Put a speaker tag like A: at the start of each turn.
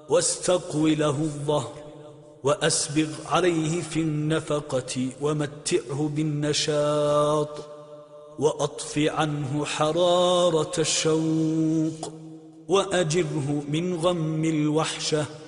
A: واستقو له الظهر، وأسبغ عليه في النفقة، ومتعه بالنشاط، وأطف عنه حرارة الشوق، وأجره من غم الوحشة.